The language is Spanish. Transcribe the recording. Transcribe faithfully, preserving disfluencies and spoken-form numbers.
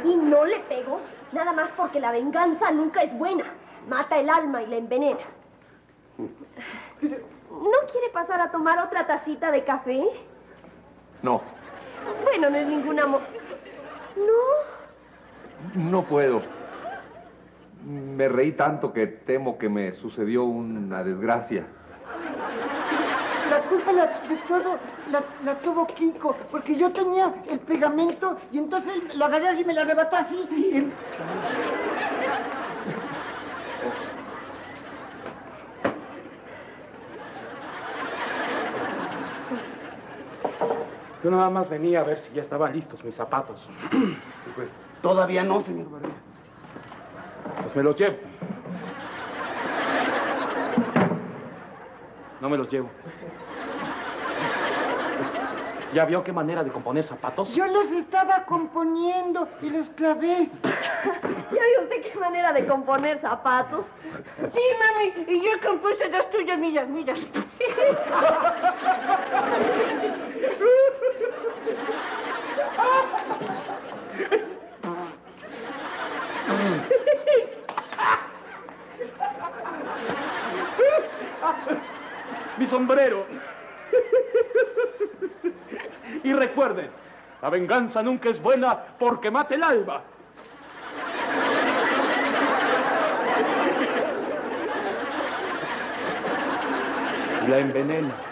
Y no le pego, nada más porque la venganza nunca es buena. Mata el alma y la envenena. ¿No quiere pasar a tomar otra tacita de café? No. Bueno, no es ninguna mo... ¿No? No puedo. Me reí tanto que temo que me sucedió una desgracia. La culpa la, de todo la, la tuvo Kiko, porque yo tenía el pegamento y entonces lo agarré así y me lo arrebató así. Y... Yo nada más venía a ver si ya estaban listos mis zapatos. Pues todavía no, señor Barbero. Pues me los llevo. No me los llevo. ¿Ya vio qué manera de componer zapatos? Yo los estaba componiendo y los clavé. ¿Ya vio usted qué manera de componer zapatos? Sí, mami, y yo compuse dos tuyas, mira, mira. ¡Mi sombrero! Y recuerden, la venganza nunca es buena porque mata el alma. Y la envenena.